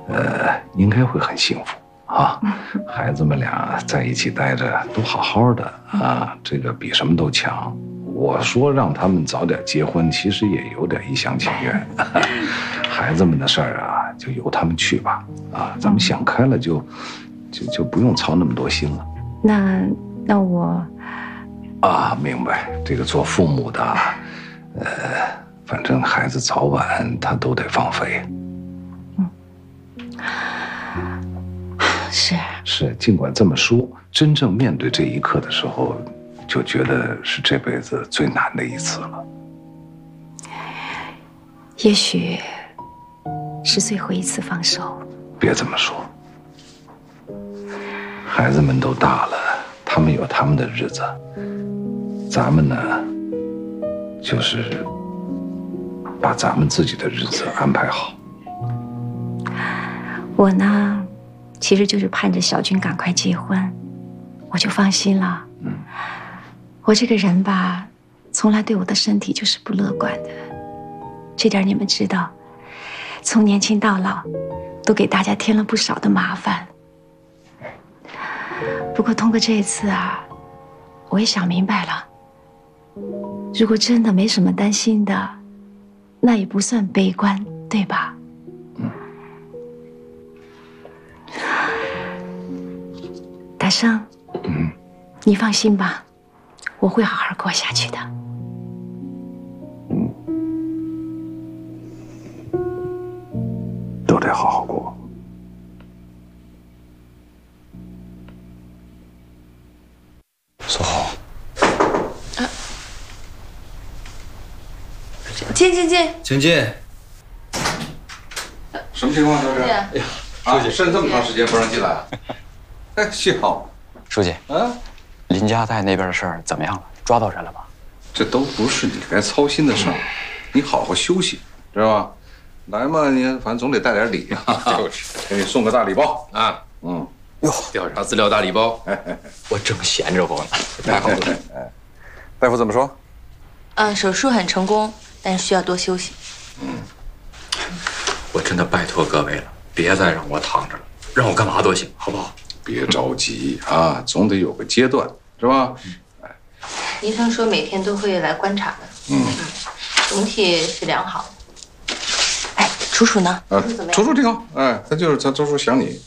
应该会很幸福啊。孩子们俩在一起待着都好好的啊，这个比什么都强。我说让他们早点结婚，其实也有点一厢情愿。孩子们的事儿啊，就由他们去吧。啊，咱们想开了就不用操那么多心了。 那我啊，明白。这个做父母的，反正孩子早晚他都得放飞。是，尽管这么说，真正面对这一刻的时候，就觉得是这辈子最难的一次了。 也许是最后一次放手。 别这么说，孩子们都大了，他们有他们的日子，咱们呢，就是把咱们自己的日子安排好。 我呢，其实就是盼着小军赶快结婚，我就放心了。我这个人吧，从来对我的身体就是不乐观的，这点你们知道。从年轻到老，都给大家添了不少的麻烦。不过通过这一次啊，我也想明白了，如果真的没什么担心的，那也不算悲观，对吧？大生，你放心吧，我会好好过下去的。 都得好好过。苏浩， 进， 请进。 什么情况？这是？ 哎呀， 书记，剩这么长时间不让进来啊？哎，幸好。 书记，林家代那边的事儿怎么样了？抓到人了吧？ 这都不是你该操心的事儿，你好好休息，知道吧？来嘛，你反正总得带点礼啊，就是给你送个大礼包啊。 哟，调查资料大礼包，我正闲着慌呢，太好了。 大夫怎么说？ 手术很成功，但是需要多休息。 我真的拜托各位了，别再让我躺着了，让我干嘛都行，好不好？ 别着急啊，总得有个阶段，是吧？ 医生说每天都会来观察的。总体是良好的。哎，楚楚呢？楚楚怎么样？ 楚楚挺好。他周叔想你。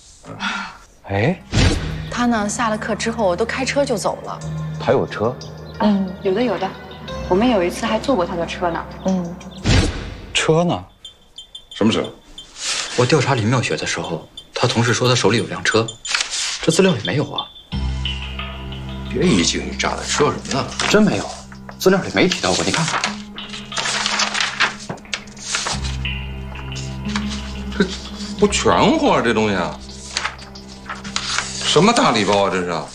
他呢，下了课之后都开车就走了。 他有车？ 有的，我们有一次还坐过他的车呢。 车呢？ 什么车？ 我调查林妙雪的时候，他同事说他手里有辆车，这资料里没有啊。 别一惊一乍的，说什么呢？ 真没有，资料里没提到过，你看看。 这不全乎啊，这东西啊！什么大礼包啊，这是？